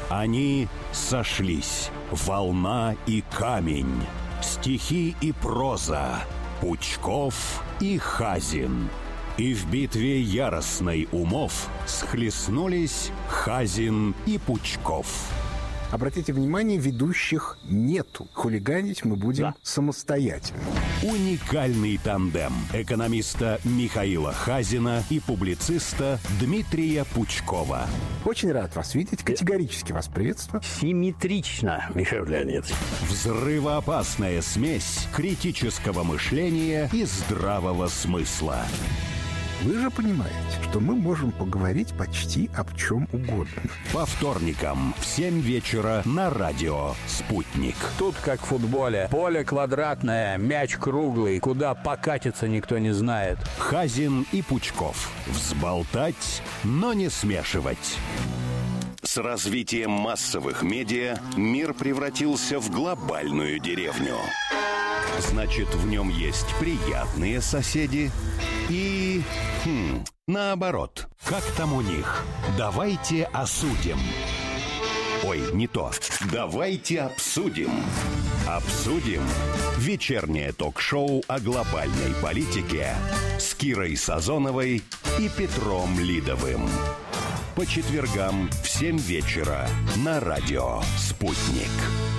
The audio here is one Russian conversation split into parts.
Они сошлись, волна и камень, стихи и проза, Пучков и Хазин. И в битве яростной умов схлестнулись Хазин и Пучков. Обратите внимание, ведущих нету. Хулиганить мы будем самостоятельно. Уникальный тандем экономиста Михаила Хазина и публициста Дмитрия Пучкова. Очень рад вас видеть. Категорически вас приветствую. Симметрично, Михаил Леонидович. Взрывоопасная смесь критического мышления и здравого смысла. Вы же понимаете, что мы можем поговорить почти об чем угодно. По вторникам в 7 вечера на радио «Спутник». Тут как в футболе. Поле квадратное, мяч круглый. Куда покатиться, никто не знает. Хазин и Пучков. Взболтать, но не смешивать. С развитием массовых медиа мир превратился в глобальную деревню. Значит, в нем есть приятные соседи и... наоборот. Как там у них? Давайте осудим. Ой, не то. Давайте обсудим. Обсудим. Вечернее ток-шоу о глобальной политике с Кирой Сазоновой и Петром Лидовым. По четвергам в 7 вечера на радио «Спутник».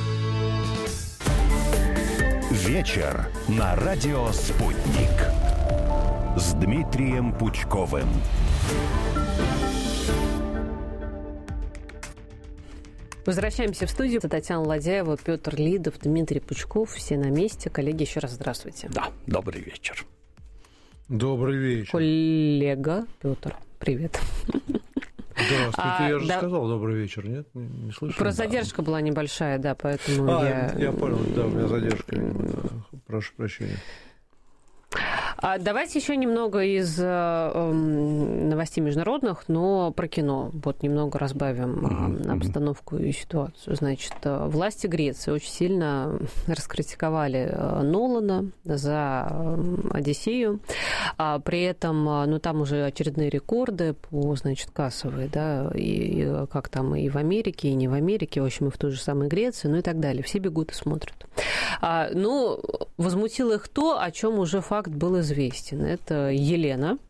Вечер на радио «Спутник» с Дмитрием Пучковым. Возвращаемся в студию. Татьяна Ладяева, Петр Лидов, Дмитрий Пучков. Все на месте. Коллеги, еще раз здравствуйте. Да, добрый вечер. Добрый вечер. Коллега Петр, привет. Здравствуйте, я же сказал добрый вечер, нет? Не слышал? Про задержка была небольшая, да, поэтому я понял, да, у меня задержка. Прошу прощения. Давайте еще немного из новостей международных, но про кино. Вот немного разбавим обстановку и ситуацию. Значит, власти Греции очень сильно раскритиковали Нолана за «Одиссею». При этом, ну, там уже очередные рекорды по, значит, кассовые, да, и как там и в Америке, и не в Америке, в общем, и в той же самой Греции, ну и так далее. Все бегут и смотрят. Ну, возмутило их то, о чем уже факт был известен. Это Елена,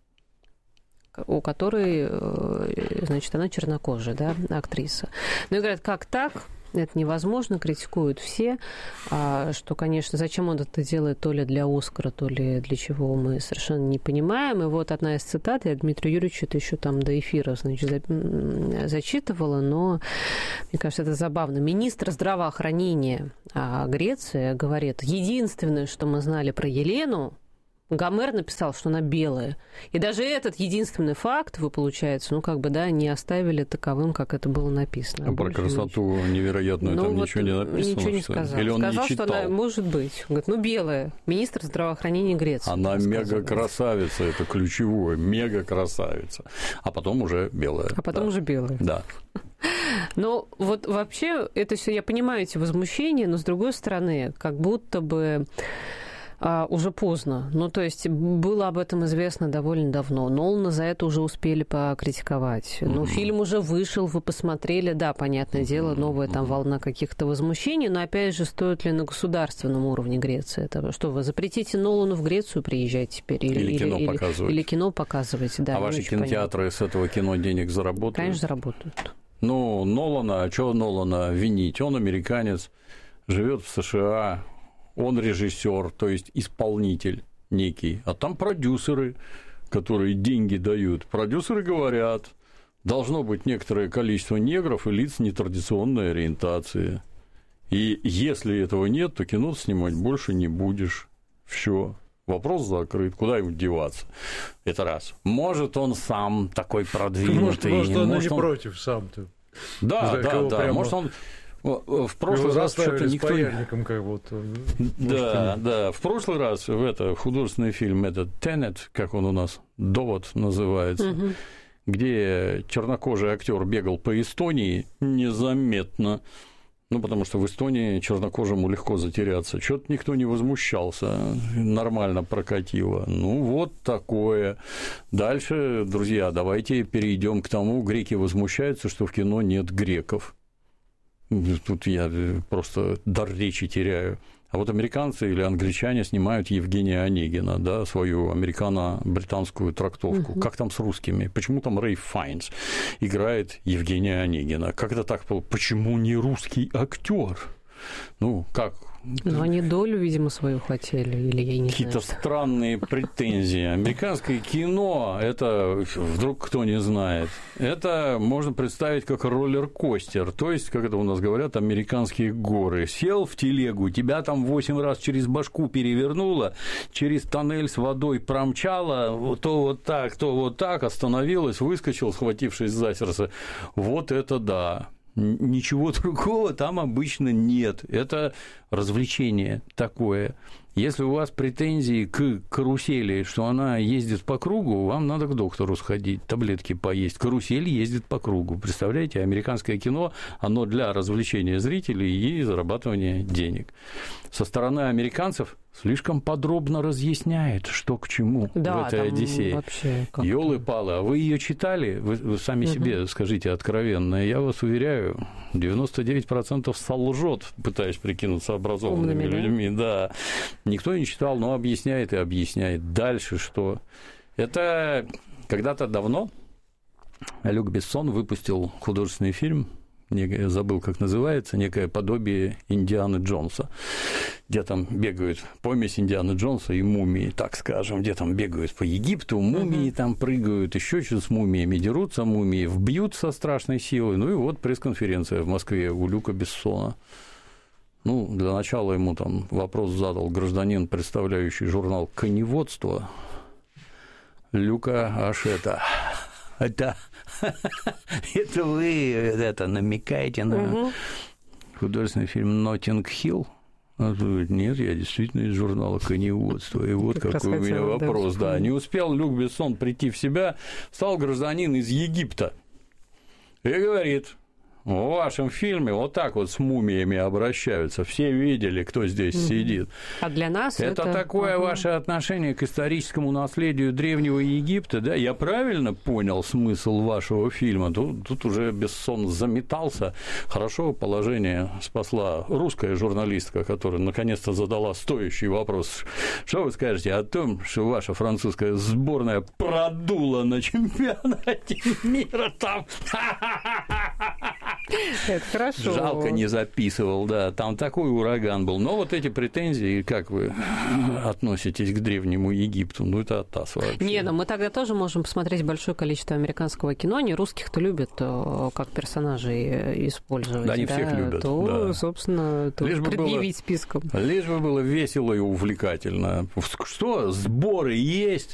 у которой, значит, она чернокожая, да, актриса. Ну и говорят, как так? Это невозможно, критикуют все, что, конечно, зачем он это делает, то ли для Оскара, то ли для чего, мы совершенно не понимаем. И вот одна из цитат, я Дмитрию Юрьевичу это еще там до эфира, значит, зачитывала, но, мне кажется, это забавно. Министр здравоохранения Греции говорит, единственное, что мы знали про Елену, Гомер написал, что она белая. И даже этот единственный факт, вы, получается, ну, как бы, да, не оставили таковым, как это было написано. А про красоту невероятную там вот ничего не написано? Ничего не сказал. Или он сказал, не читал? Что она может быть. Он говорит, ну, белая. Министр здравоохранения Греции. Она мега-красавица, это ключевое. Мега-красавица. А потом уже белая. А потом уже белая. Да. Но вот вообще, это все, я понимаю эти возмущения, но, с другой стороны, как будто бы... уже поздно. Ну, то есть, было об этом известно довольно давно. Нолана за это уже успели покритиковать. Ну, фильм уже вышел, вы посмотрели. Да, понятное дело, новая там волна каких-то возмущений. Но, опять же, стоит ли на государственном уровне Греции это? Что, вы запретите Нолану в Грецию приезжать теперь? Или кино показывать. Или кино показывать, да. А ваши кинотеатры понятно. С этого кино денег заработают? Конечно, заработают. Ну, Нолана, а чего Нолана винить? Он американец, живет в США. Он режиссер, то есть исполнитель некий, а там продюсеры, которые деньги дают. Продюсеры говорят, должно быть некоторое количество негров и лиц нетрадиционной ориентации. И если этого нет, то кино снимать больше не будешь. Все. Вопрос закрыт. Куда ему деваться? Это раз. Может, он сам такой продвинутый. Может, он не против сам-то. Да. Может, он... В прошлый раз что-то никто... как вот. Да. В прошлый раз в художественный фильм этот «Тенет», как он у нас, «Довод» называется, где чернокожий актер бегал по Эстонии незаметно. Ну, потому что в Эстонии чернокожему легко затеряться. Что-то никто не возмущался, нормально прокатило. Ну, вот такое. Дальше, друзья, давайте перейдем к тому, греки возмущаются, что в кино нет греков. Тут я просто дар речи теряю. А вот американцы или англичане снимают Евгения Онегина, да, свою американо-британскую трактовку. Как там с русскими? Почему там Рэй Файнс играет Евгения Онегина? Как это так было? Почему не русский актер? Ну, как? Ну, они долю, видимо, свою хотели, или я не Какие-то знаю. странные претензии. Американское кино, это, вдруг кто не знает, это можно представить как роллер-костер, то есть, как это у нас говорят, американские горы. Сел в телегу, тебя там 8 раз через башку перевернуло, через тоннель с водой промчало, то вот так, остановилась, выскочил, схватившись за сердце. Вот это да. Ничего другого там обычно нет. Это развлечение такое. Если у вас претензии к карусели, что она ездит по кругу, вам надо к доктору сходить, таблетки поесть. Карусель ездит по кругу. Представляете, американское кино, оно для развлечения зрителей и зарабатывания денег. Со стороны американцев слишком подробно разъясняет, что к чему в этой «Одиссее». Ёлы-палы, а вы ее читали? Вы сами себе скажите откровенно. Я вас уверяю, 99% солжет, пытаясь прикинуться образованными людьми. Да. Никто не читал, но объясняет и объясняет. Дальше что? Это когда-то давно Люк Бессон выпустил художественный фильм, я забыл, как называется, некое подобие Индианы Джонса, где там бегают, помесь Индианы Джонса и мумии, так скажем, где там бегают по Египту, мумии там прыгают, еще что-то с мумиями дерутся, мумии вбьют со страшной силой. Ну и вот пресс-конференция в Москве у Люка Бессона. Ну, для начала ему там вопрос задал гражданин, представляющий журнал «Коневодство». Люка, аж это вы намекаете на художественный фильм «Ноттинг Хилл»? Он говорит, нет, я действительно из журнала «Коневодство». И вот какой у меня вопрос. Да, не успел Люк Бессон прийти в себя, стал гражданин из Египта и говорит: в вашем фильме вот так вот с мумиями обращаются. Все видели, кто здесь сидит. А для нас это такое ваше отношение к историческому наследию Древнего Египта, да? Я правильно понял смысл вашего фильма? Тут уже Бессон заметался. Хорошо положение спасла русская журналистка, которая наконец-то задала стоящий вопрос. Что вы скажете о том, что ваша французская сборная продула на чемпионате мира там? Это хорошо. Жалко, не записывал, да. Там такой ураган был. Но вот эти претензии, как вы относитесь к Древнему Египту? Ну, это оттас вообще. Не, но мы тогда тоже можем посмотреть большое количество американского кино. Они русских-то любят как персонажей использовать. Да, они всех любят. То, собственно, предъявить списком. Лишь бы было весело и увлекательно. Что, сборы есть?